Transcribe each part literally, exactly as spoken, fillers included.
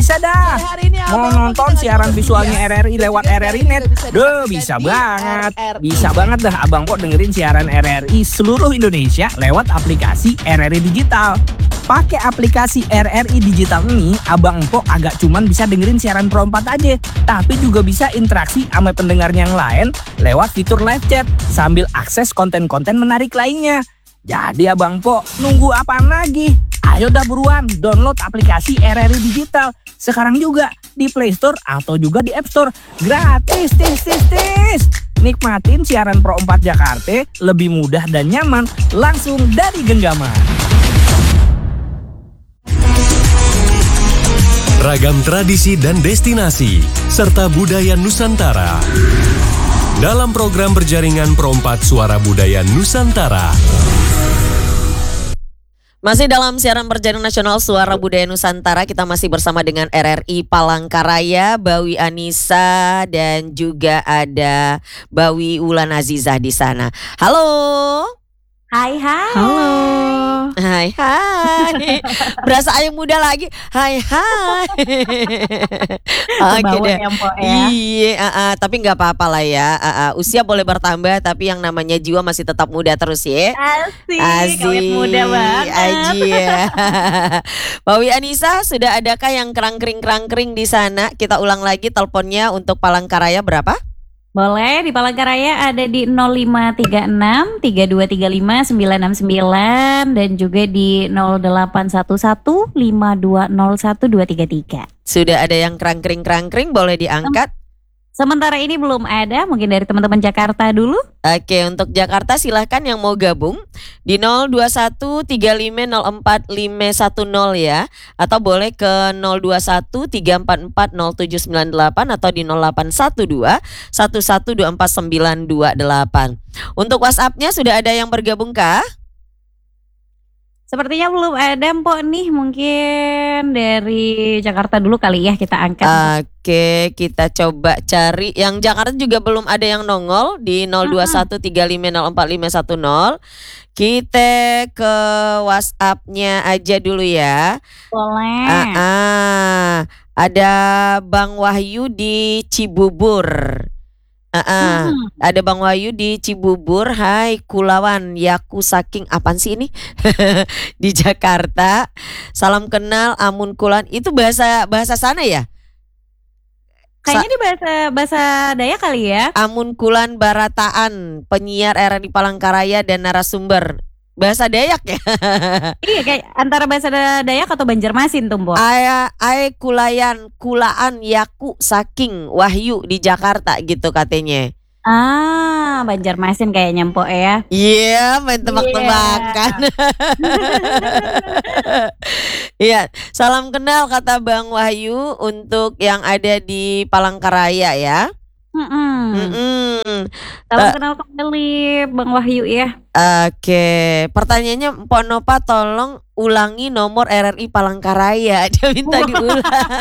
bisa dah. Mau nonton siaran visualnya R R I lewat R R I Net? Duh, bisa banget. Bisa banget dah Abang Po dengerin siaran R R I seluruh Indonesia lewat aplikasi R R I Digital. Pakai aplikasi R R I Digital ini, Abang Po agak cuman bisa dengerin siaran Pro empat aja, tapi juga bisa interaksi sama pendengar yang lain lewat fitur live chat sambil akses konten-konten menarik lainnya. Jadi Abang Po, nunggu apaan lagi? Ayo dah buruan download aplikasi R R I Digital sekarang juga di Play Store atau juga di App Store. Gratis, tis, tis, tis. Nikmatin siaran Pro empat Jakarta lebih mudah dan nyaman langsung dari genggaman. Ragam tradisi dan destinasi serta budaya Nusantara dalam program berjaringan Pro empat Suara Budaya Nusantara. Masih dalam siaran berjaringan nasional Suara Budaya Nusantara, kita masih bersama dengan R R I Palangkaraya, Bawi Anissa dan juga ada Bawi Wulan Azizah di sana. Halo. Hai hai. Halo. Hai hai. Berasa ayam muda lagi. Hai hai. Oke deh. Ya. Iya, uh, uh, tapi nggak apa-apa lah ya. Uh, uh, usia boleh bertambah, tapi yang namanya jiwa masih tetap muda terus ya. Asik. Asik. Awet muda banget. Aji ya. Bawi Anissa, sudah adakah yang kerangkring-kerangkring di sana? Kita ulang lagi teleponnya untuk Palangkaraya berapa? Boleh, di Palangkaraya ada di nol lima tiga enam tiga dua tiga lima sembilan enam sembilan dan juga di nol delapan satu satu lima dua nol satu dua tiga tiga. Sudah ada yang kerangkring-kerangkring, boleh diangkat? Sementara ini belum ada, mungkin dari teman-teman Jakarta dulu. Oke, untuk Jakarta silahkan yang mau gabung di nol dua satu tiga lima nol empat lima satu nol ya. Atau boleh ke nol dua satu tiga empat empat nol tujuh sembilan delapan atau di nol delapan satu dua satu satu dua empat sembilan dua delapan. Untuk WhatsApp-nya sudah ada yang bergabung kah? Sepertinya belum ada Mpok nih, mungkin dari Jakarta dulu kali ya kita angkat. Oke, kita coba cari. Yang Jakarta juga belum ada yang nongol di nol dua satu tiga lima nol empat lima satu nol. Kita ke WhatsApp-nya aja dulu ya. Boleh. Ah, ah. Ada Bang Wahyu di Cibubur. Uh, uh, hmm. Ada Bang Wahyu di Cibubur. Hai Kulawan Yaku saking apaan sih ini? Di Jakarta. Salam kenal Amun Kulan. Itu bahasa bahasa sana ya? Kayaknya di bahasa bahasa Dayak kali ya. Amun Kulan Barataan, penyiar R R I Palangkaraya dan narasumber. Bahasa Dayak ya? Iya, kayak antara bahasa Dayak atau Banjarmasin tuh, Mbok. Aya ae kulayan kulaan yaku saking Wahyu di Jakarta gitu katanya. Ah, Banjarmasin kayaknya Mpok ya. Iya, yeah, main tebak-tebakan. Iya, salam kenal kata Bang Wahyu untuk yang ada di Palangkaraya ya. Mm-mm. Mm-mm. Salam Uh, kenal kembali Bang Wahyu ya. Oke, pertanyaannya Mpok Nova tolong ulangi nomor R R I Palangkaraya. Dia minta diulang.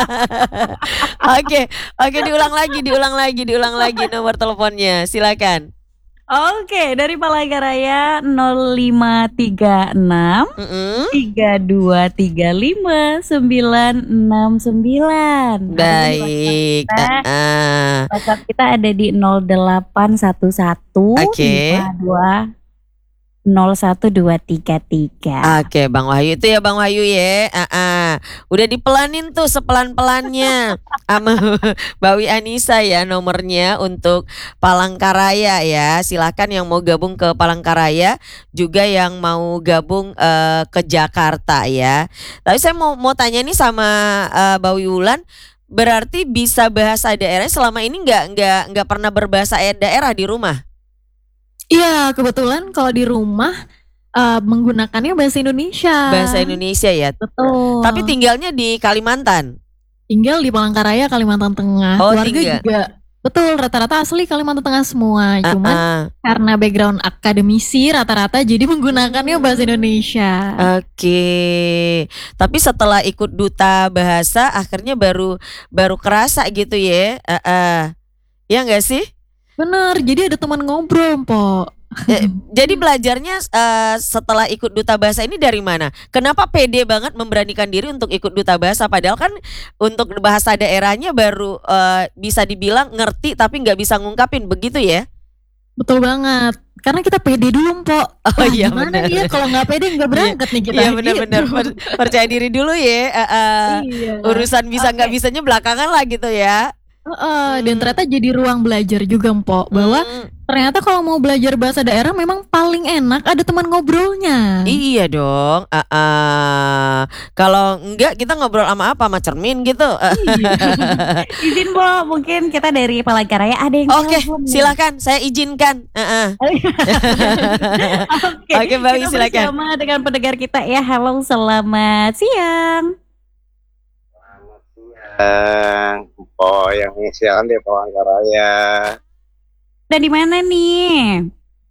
Oke, oke diulang lagi, diulang lagi, diulang lagi nomor teleponnya. Silakan. Oke, dari Palangkaraya nol lima tiga enam tiga dua tiga lima sembilan enam sembilan. Baik. Uh, WhatsApp kita ada di nol delapan satu satu lima dua nol satu dua tiga tiga. Oke, Bang Wahyu itu ya Bang Wahyu ya. Uh, uh. Udah dipelanin tuh sepelan-pelannya sama Bawi Anissa ya nomornya untuk Palangkaraya ya. Silakan yang mau gabung ke Palangkaraya, juga yang mau gabung uh, ke Jakarta ya. Tapi saya mau mau tanya nih sama uh, Bawi Wulan, berarti bisa bahasa daerah selama ini nggak nggak nggak pernah berbahasa daerah di rumah? Iya, kebetulan kalau di rumah uh, menggunakannya bahasa Indonesia. Bahasa Indonesia ya. Betul. Tapi tinggalnya di Kalimantan. Tinggal di Palangkaraya, Kalimantan Tengah. Oh, keluarga tinggal. juga. Betul, rata-rata asli Kalimantan Tengah semua. Cuman uh-uh. karena background akademisi rata-rata jadi menggunakannya bahasa Indonesia. Oke. Tapi setelah ikut duta bahasa akhirnya baru baru kerasa gitu ya. Uh-uh. Ya enggak sih? Bener, jadi ada teman ngobrol, Po. Eh, Jadi belajarnya eh, setelah ikut duta bahasa ini dari mana? Kenapa pede banget memberanikan diri untuk ikut duta bahasa? Padahal kan untuk bahasa daerahnya baru eh, bisa dibilang ngerti tapi nggak bisa ngungkapin, begitu ya? Betul banget. Karena kita pede dulu, Po. Oh Wah, iya, gimana bener. ya kalau nggak pede nggak berangkat nih kita. Iya benar-benar gitu. Per- percaya diri dulu ya. eh, eh. Iya. Urusan bisa nggak bisanya belakangan lah gitu ya. Heeh, dan ternyata jadi ruang belajar juga, Po, bahwa Hmm. ternyata kalau mau belajar bahasa daerah memang paling enak ada teman ngobrolnya. Iya dong. eh, eh. Kalau enggak kita ngobrol sama apa? Sama cermin gitu. Eh. Izin Po, mungkin kita dari Palangkaraya ada yang Oke, telepon nih. silakan. Saya izinkan. Eh, eh. Oke, Oke, Mbak Wi, kita silakan. bersama dengan pendengar kita ya. Halo, selamat siang. Eh, oh yang siaran di Palangkaraya. Dan di mana nih?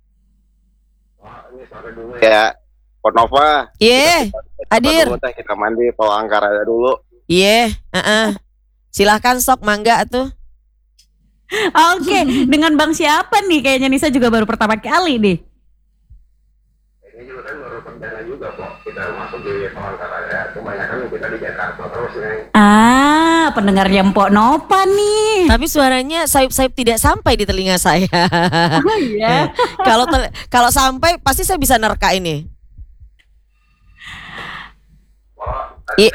Ya, Ponova. Iya, hadir. Dulu teh kita mandi Palangkaraya dulu. Iya, eh, eh. Silahkan sok mangga tuh. Oke, dengan Bang siapa nih? Kayaknya Nisa juga baru pertama kali nih. Ini juga kan baru perdana juga kok kita masuk di Palangkaraya. Kebanyakan kita di Jakarta terus nih. Ah, pendengarnya Mpok Nova nih. Tapi suaranya sayup-sayup tidak sampai di telinga saya. Oh iya. Kalau tel- kalau sampai pasti saya bisa nerka ini. I-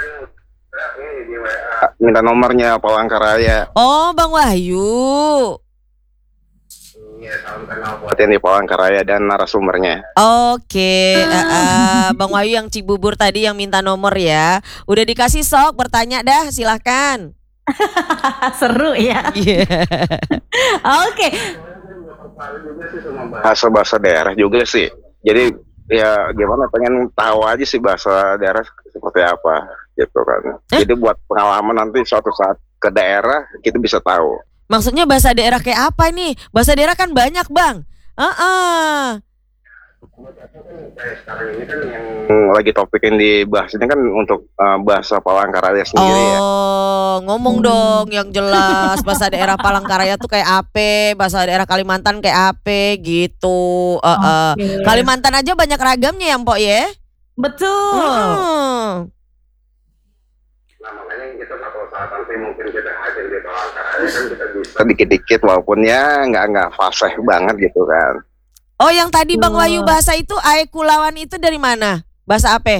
Minta nomornya Palangkaraya. oh, Bang Wahyu. Iya, salam kenal buat yang di Palangkaraya dan narasumbernya. Oke, eh, eh, Bang Wahyu yang Cibubur tadi yang minta nomor ya. Udah dikasih sok, bertanya dah, silahkan. Seru ya. Iya. Oke. Bahasa-bahasa daerah juga sih. Jadi ya gimana, pengen tahu aja sih bahasa daerah seperti apa gitu kan. Eh? Jadi buat pengalaman nanti suatu saat ke daerah kita bisa tahu. Maksudnya bahasa daerah kayak apa nih? Bahasa daerah kan banyak, Bang. Heeh. Sekarang ini kan yang lagi topik yang dibahas ini kan untuk uh, bahasa Palangkaraya sendiri ya. Oh, ngomong dong yang jelas. Bahasa daerah Palangkaraya tuh kayak apa? Bahasa daerah Kalimantan kayak apa gitu. Eh, eh. Oke. Kalimantan aja banyak ragamnya ya, Mpok ya. Betul. Hmm. Nah, makanya kita suatu saat nanti mungkin kita hadir di Palangkaraya kan kita bisa dikit-dikit walaupun ya nggak nggak fasih banget gitu kan. Oh, yang tadi Bang Wahyu bahasa itu ae kulawan itu dari mana? Bahasa apa?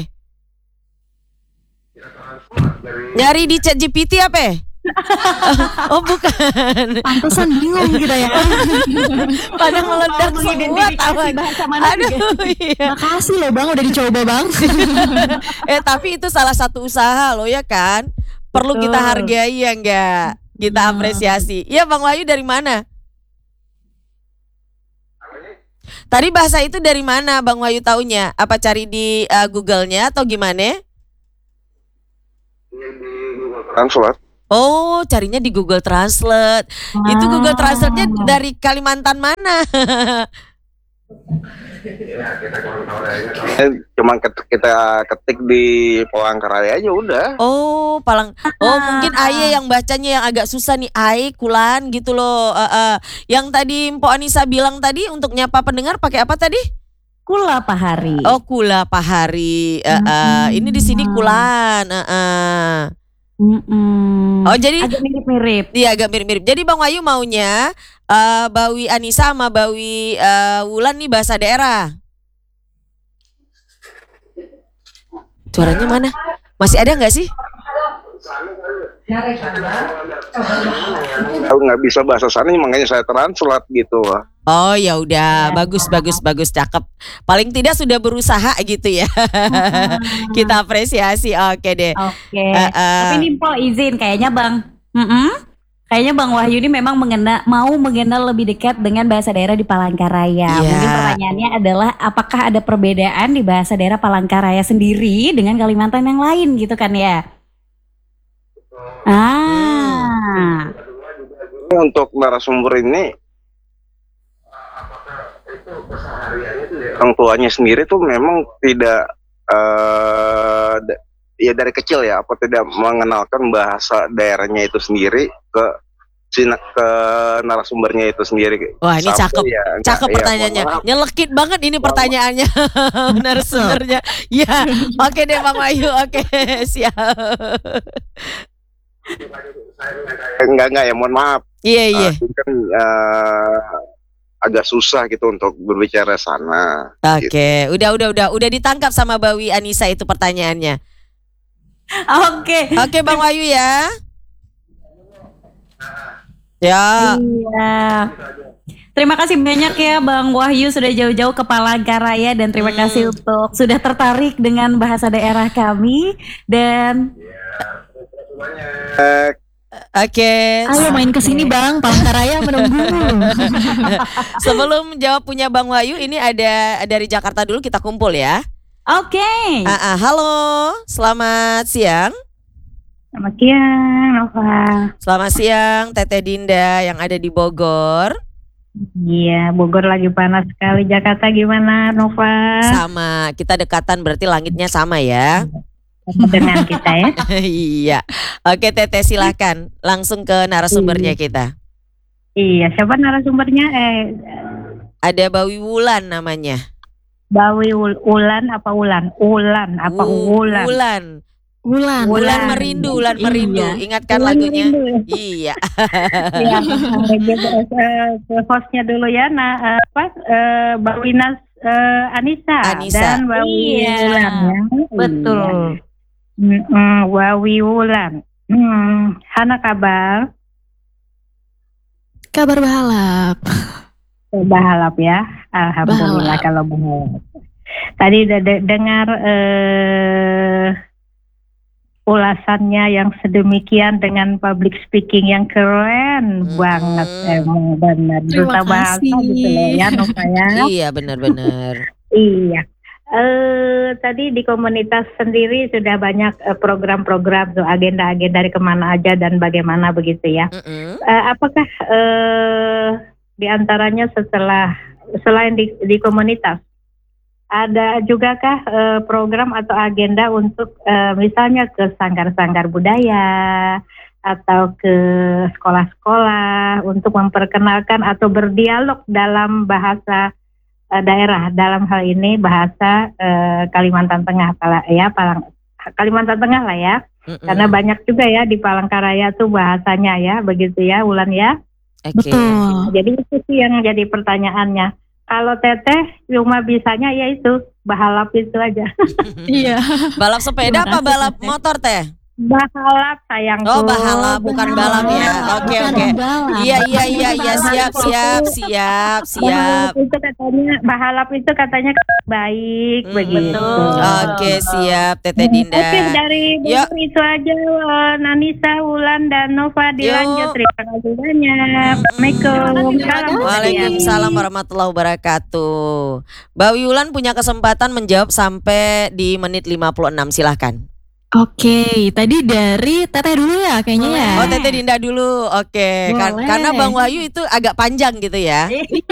Nyari di Chat G P T apa? Oh, bukan. Pantesan bingung kita ya. Pada meledak Mau semua mengidentifikasi tawa. bahasa mana Aduh, juga. iya. Makasih loh Bang udah dicoba Bang. Eh, tapi itu salah satu usaha loh ya kan? Perlu Betul. kita hargai ya enggak? Kita apresiasi. Iya, Bang Wahyu dari mana? Tadi bahasa itu dari mana Bang Wahyu taunya? Apa cari di uh, Google-nya atau gimana? Translate. Oh, carinya di Google Translate. Itu Google Translate-nya dari Kalimantan mana? Eh, Cuma ket- kita ketik di Palangkaraya aja udah. Oh, palang. Oh, mungkin Aye yang bacanya yang agak susah nih. Aye, kulan gitu loh. Eh, eh. Yang tadi Mpok Anissa bilang tadi untuk nyapa pendengar pakai apa tadi? Kula Pahari. Oh, kula pahari. Eh, eh. Ini di sini kulan. Eh, eh. Mm-mm. Oh, jadi agak mirip-mirip. iya agak mirip-mirip. Jadi Bang Wahyu maunya eh Bawi Anissa sama Bawi eh, Wulan nih bahasa daerah. Suaranya mana? Masih ada nggak sih? Aku nggak bisa bahasa sana makanya saya translate gitu. Oh ya udah, bagus bagus bagus cakep. Paling tidak sudah berusaha gitu ya. Kita apresiasi. Oke deh. Oke. Eh, eh. Tapi ini Po izin kayaknya Bang. Mm-mm. Kayaknya Bang Wahyu ini memang mengena, mau mengenal lebih dekat dengan bahasa daerah di Palangkaraya. Iya. Mungkin pertanyaannya adalah apakah ada perbedaan di bahasa daerah Palangkaraya sendiri dengan Kalimantan yang lain gitu kan ya? Ah. Untuk narasumber ini orang tuanya sendiri tuh memang tidak eh ya dari kecil ya apa tidak mengenalkan bahasa daerahnya itu sendiri ke si na- ke narasumbernya itu sendiri. Wah, ini Sampai cakep. ya, enggak, Cakep ya, pertanyaannya. mohon maaf. Nyelekit banget ini pertanyaannya. Narasumbernya. Ya, oke deh Bang Wahyu. Oke, siap. Enggak enggak ya, mohon maaf. Iya, iya. Uh, kan uh, agak susah gitu untuk berbicara sana. Oke, udah udah udah udah ditangkap sama Bawi Anissa itu pertanyaannya. Oke. Oke, Bang Wahyu ya. Ya. Iya. Terima kasih banyak ya Bang Wahyu sudah jauh-jauh ke Palangkaraya dan terima Hmm. kasih untuk sudah tertarik dengan bahasa daerah kami dan Uh, Oke. Ayo main ke sini Bang, Palangkaraya menunggu. Sebelum jawab punya Bang Wahyu, ini ada dari Jakarta dulu kita kumpul ya. oke. Ah, ah, halo, selamat siang. Selamat siang, Nova. Selamat siang, Teteh Dinda yang ada di Bogor. Iya, Bogor lagi panas sekali. Jakarta gimana, Nova? Sama, kita dekatan berarti langitnya sama ya. Sama dengan kita ya. Iya. Oke Teteh silakan langsung ke narasumbernya kita. Iya, siapa narasumbernya? Eh, Ada Bawi Wulan namanya. Bawi Ul- Ulan apa Ulan? Ulan apa Wu- Ulan? Wulan. Wulan. Wulan Wulan. merindu, Wulan Iya. merindu. Ingatkan Ulan lagunya. Merindu. Iya. Iya, eh, eh, hostnya dulu ya. Nah, eh, apa? Eh, Bawinas eh, Anissa, Anissa. dan Bawi Iya, Ulan ya. betul. Iya. Mm-mm, Bawi Ulan. Hmm, Hana kabar? Kabar bahalap. Bahalap ya, alhamdulillah Bahalap. kalau bahalap. Tadi udah de- dengar eh, ulasannya yang sedemikian dengan public speaking yang keren Mm-mm. banget, emang benar. Terima Duta bahasa kasih. gitu loh ya, Nova ya. Iya benar-benar. Iya. Eh tadi di komunitas sendiri sudah banyak eh, program-program tuh agenda-agenda dari kemana aja dan bagaimana begitu ya. Mm-mm. Eh, apakah eh, di antaranya setelah selain di, di komunitas ada jugakah eh, program atau agenda untuk eh, misalnya ke sanggar-sanggar budaya atau ke sekolah-sekolah untuk memperkenalkan atau berdialog dalam bahasa eh, daerah, dalam hal ini bahasa eh, Kalimantan Tengah pala- ya Palang Kalimantan Tengah lah ya. Mm-mm. Karena banyak juga ya di Palangkaraya tuh bahasanya ya, begitu ya Wulan ya. Oke. Betul. Jadi itu sih yang jadi pertanyaannya. Kalau Teteh cuma bisanya ya itu bahalap itu aja. Iya. Balap sepeda apa Terima kasih, balap Teteh. motor teh? Bahalap sayangku. Oh bahalap bukan balap ya. Oke Bukan oke. balap. Iya iya iya iya siap siap siap siap. Bahalap itu katanya bahalap itu katanya baik Hmm, begitu. betul. Oke siap Teteh Dinda. Oke dari Yuk. Bogor itu aja eh, Nanisa, Wulan dan Nova dilanjut. Yuk. Terima kasih banyak. Assalamualaikum. Salam. Waalaikumsalam warahmatullahi wabarakatuh. Mbak Wulan punya kesempatan menjawab sampai di menit lima puluh enam silahkan. Oke, tadi dari Teteh dulu ya kayaknya ya. Oh Teteh Dinda dulu. Oke, Kar- Boleh. karena Bang Wahyu itu agak panjang gitu ya. Iya, itu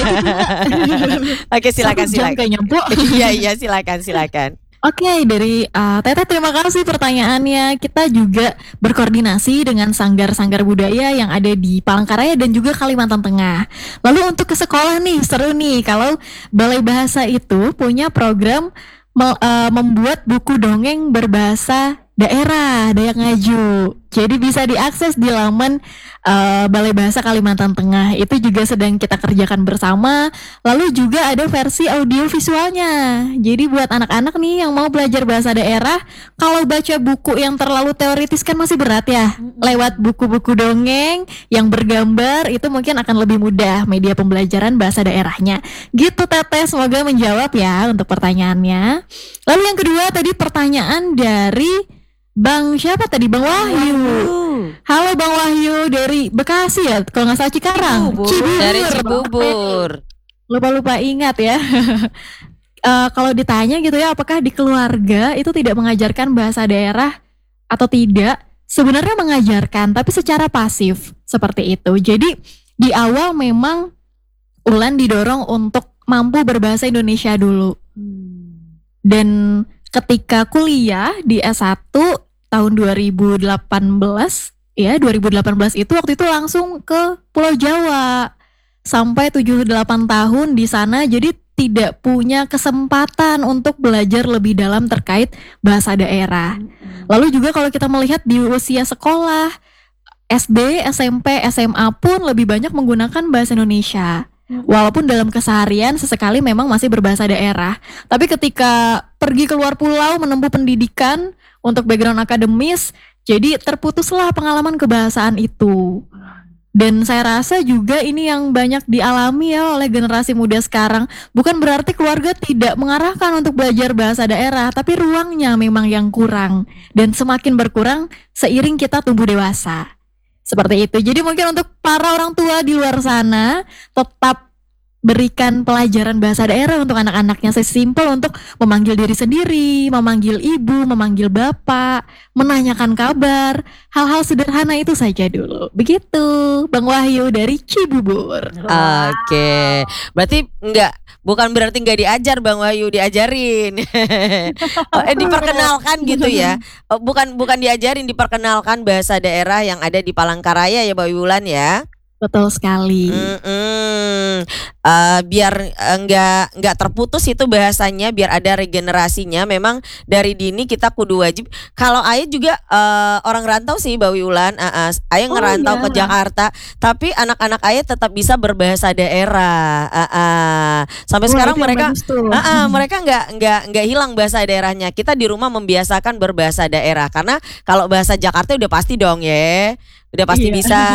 juga. Oke silakan Satu jam silakan. kayaknya, Bu. Iya iya silakan silakan. Oke, dari uh, Teteh terima kasih pertanyaannya. Kita juga berkoordinasi dengan sanggar-sanggar budaya yang ada di Palangkaraya dan juga Kalimantan Tengah. Lalu untuk ke sekolah nih, seru nih kalau Balai Bahasa itu punya program me- uh, membuat buku dongeng berbahasa daerah Dayak Ngaju. Jadi bisa diakses di laman uh, Balai Bahasa Kalimantan Tengah. Itu juga sedang kita kerjakan bersama. Lalu juga ada versi audio visualnya. Jadi buat anak-anak nih yang mau belajar bahasa daerah, kalau baca buku yang terlalu teoritis kan masih berat ya. Lewat buku-buku dongeng yang bergambar itu mungkin akan lebih mudah media pembelajaran bahasa daerahnya. Gitu Teteh, semoga menjawab ya untuk pertanyaannya. Lalu yang kedua tadi pertanyaan dari Bang siapa tadi? Bang Wahyu. Halo Bang Wahyu dari Bekasi ya, kalau nggak salah Cikarang. Cibubur. Dari Cibubur. Lupa-lupa ingat ya. Eh, kalau ditanya gitu ya, apakah di keluarga itu tidak mengajarkan bahasa daerah atau tidak? Sebenarnya mengajarkan, tapi secara pasif seperti itu. Jadi di awal memang Ulan didorong untuk mampu berbahasa Indonesia dulu. Dan ketika kuliah di S satu tahun dua ribu delapan belas ya dua ribu delapan belas itu waktu itu langsung ke Pulau Jawa. Sampai tujuh puluh delapan tahun di sana, jadi tidak punya kesempatan untuk belajar lebih dalam terkait bahasa daerah. Lalu juga kalau kita melihat di usia sekolah, S D, S M P, S M A pun lebih banyak menggunakan bahasa Indonesia. Walaupun dalam keseharian sesekali memang masih berbahasa daerah. Tapi ketika pergi keluar pulau menempuh pendidikan untuk background akademis, jadi terputuslah pengalaman kebahasaan itu. Dan saya rasa juga ini yang banyak dialami ya oleh generasi muda sekarang. Bukan berarti keluarga tidak mengarahkan untuk belajar bahasa daerah, tapi ruangnya memang yang kurang. Dan semakin berkurang seiring kita tumbuh dewasa. Seperti itu. Jadi mungkin untuk para orang tua di luar sana, tetap berikan pelajaran bahasa daerah untuk anak-anaknya. Sesimpel untuk memanggil diri sendiri, memanggil ibu, memanggil bapak, menanyakan kabar. Hal-hal sederhana itu saja dulu. Begitu, Bang Wahyu dari Cibubur. Oke, berarti enggak, bukan berarti enggak diajar Bang Wahyu, diajarin. Oh, eh, diperkenalkan gitu ya. Oh, bukan bukan diajarin, diperkenalkan bahasa daerah yang ada di Palangkaraya ya Mbak Wulan ya. Betul sekali. Mm-mm. Uh, biar enggak enggak terputus itu bahasanya, biar ada regenerasinya. Memang dari dini kita kudu wajib. Kalau Ayah juga uh, orang rantau sih Mbak Wulan. Uh, uh, Ayah Oh, ngerantau iya. ke Jakarta, tapi anak-anak Ayah tetap bisa berbahasa daerah. Uh, uh. Sampai Wah, sekarang itu yang mereka bagus tuh. uh, uh, mereka nggak nggak nggak hilang bahasa daerahnya. Kita di rumah membiasakan berbahasa daerah, karena kalau bahasa Jakarta udah pasti dong ya. Udah pasti Iya. bisa.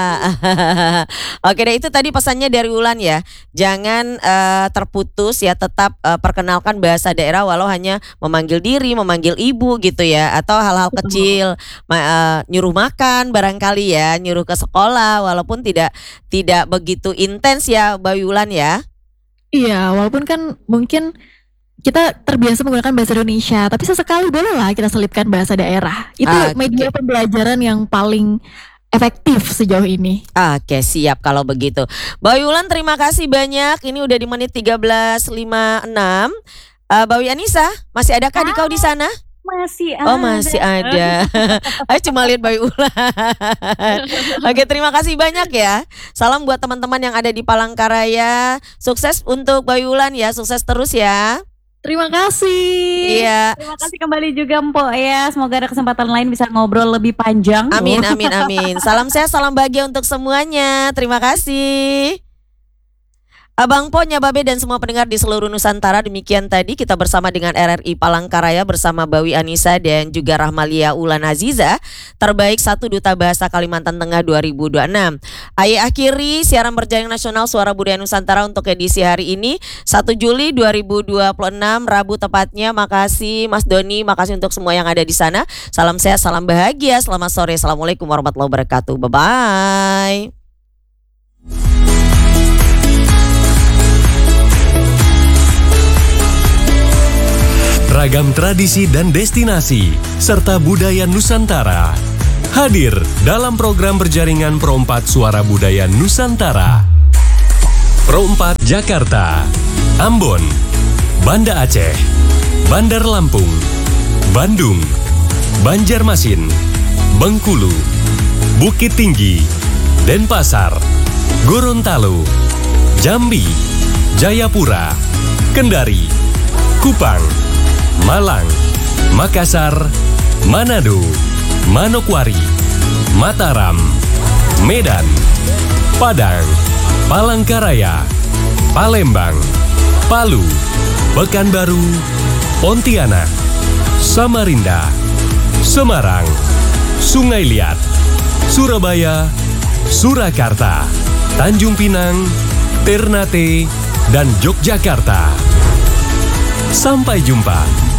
Oke deh, itu tadi pesannya dari Wulan ya. Jangan uh, terputus ya, tetap uh, perkenalkan bahasa daerah walau hanya memanggil diri, memanggil ibu gitu ya, atau hal-hal Betul. kecil, ma- uh, nyuruh makan barangkali ya, nyuruh ke sekolah walaupun tidak tidak begitu intens ya Mbak Wulan ya. Iya, walaupun kan mungkin kita terbiasa menggunakan bahasa Indonesia, tapi sesekali bolehlah kita selipkan bahasa daerah. Itu Oke. media pembelajaran yang paling efektif sejauh ini. Oke, siap kalau begitu. Mbak Wulan terima kasih banyak. Ini udah di menit tiga belas lima puluh enam. Uh, Mbak Anissa, masih adakah di kau di sana? Masih ada. Oh masih ada. Ayo cuma lihat Mbak Wulan. Oke, terima kasih banyak ya. Salam buat teman-teman yang ada di Palangkaraya. Sukses untuk Mbak Wulan ya. Sukses terus ya. Terima kasih. Iya. Terima kasih kembali juga Mpok ya. Semoga ada kesempatan lain bisa ngobrol lebih panjang. Amin, amin, amin. Salam sehat, salam bahagia untuk semuanya. Terima kasih. Abang Po, Nyababe dan semua pendengar di seluruh Nusantara, demikian tadi kita bersama dengan R R I Palangkaraya bersama Bawi Anissa dan juga Rahmalia Ulan Aziza, terbaik satu Duta Bahasa Kalimantan Tengah dua ribu dua puluh enam. Ayo akhiri siaran berjaring nasional Suara Budaya Nusantara untuk edisi hari ini satu Juli dua ribu dua puluh enam, Rabu tepatnya. Makasih Mas Doni, makasih untuk semua yang ada di sana. Salam sehat, salam bahagia. Selamat sore. Assalamualaikum warahmatullahi wabarakatuh. Bye-bye. Ragam tradisi dan destinasi, serta budaya Nusantara. Hadir dalam program berjaringan Pro empat Suara Budaya Nusantara. Pro empat Jakarta, Ambon, Banda Aceh, Bandar Lampung, Bandung, Banjarmasin, Bengkulu, Bukit Tinggi, Denpasar, Gorontalo, Jambi, Jayapura, Kendari, Kupang, Malang, Makassar, Manado, Manokwari, Mataram, Medan, Padang, Palangkaraya, Palembang, Palu, Pekanbaru, Pontianak, Samarinda, Semarang, Sungai Liat, Surabaya, Surakarta, Tanjung Pinang, Ternate, dan Yogyakarta. Sampai jumpa.